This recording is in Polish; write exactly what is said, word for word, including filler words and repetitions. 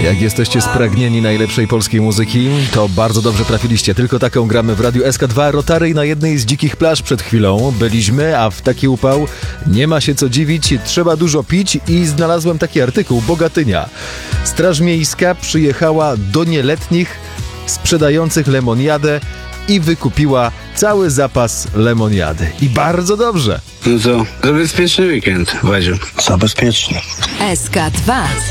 Jak jesteście spragnieni najlepszej polskiej muzyki, to bardzo dobrze trafiliście. Tylko taką gramy w Radiu S K dwa. Rotary na jednej z dzikich plaż przed chwilą byliśmy, a w taki upał nie ma się co dziwić, trzeba dużo pić i znalazłem taki artykuł. Bogatynia. Straż Miejska przyjechała do nieletnich sprzedających lemoniadę i wykupiła cały zapas lemoniady. I bardzo dobrze. No to zabezpieczny weekend, Wadziu. Zabezpieczny. S K dwa.